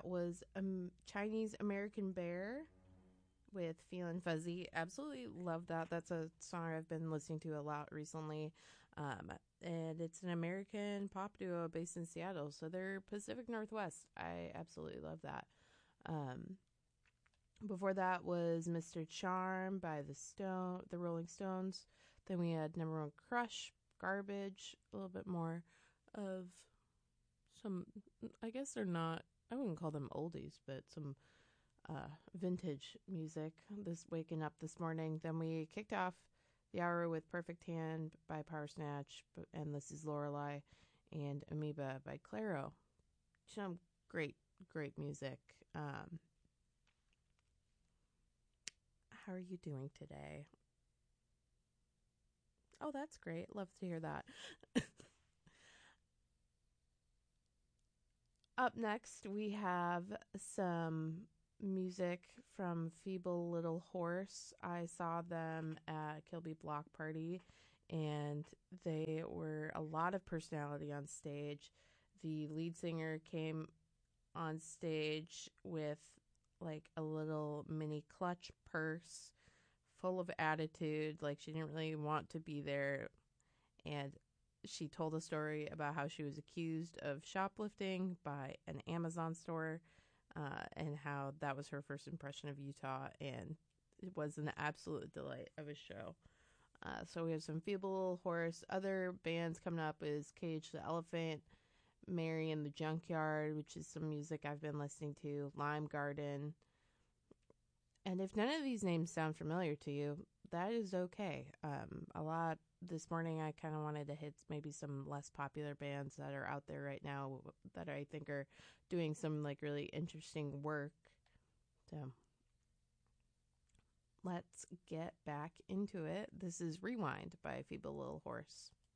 was Chinese American Bear with Feelin' Fuzzy. Absolutely love that. That's a song I've been listening to a lot recently. And it's an American pop duo based in Seattle. So they're Pacific Northwest. I absolutely love that. Before that was Mr. Charm by the Rolling Stones. Then we had number one Crush, Garbage, a little bit more of some, I guess they're not, I wouldn't call them oldies, but some vintage music. This waking up this morning. Then we kicked off the hour with Perfect Hand by Power Snatch, and This Is Lorelei, and Amoeba by Clairo. Some great, great music. How are you doing today? Oh, that's great. Love to hear that. Up next, we have some music from Feeble Little Horse. I saw them at Kilby Block Party, and they were a lot of personality on stage. The lead singer came on stage with like a little mini clutch purse full of attitude, like she didn't really want to be there. And she told a story about how she was accused of shoplifting by an Amazon store, and how that was her first impression of Utah, and it was an absolute delight of a show. So we have some Feeble Little Horse. Other bands coming up is Cage the Elephant, Mary in the Junkyard, which is some music I've been listening to, Lime Garden. And if none of these names sound familiar to you, that is okay. A lot this morning, I kind of wanted to hit maybe some less popular bands that are out there right now that I think are doing some like really interesting work. So let's get back into it. This is Rewind by Feeble Little Horse.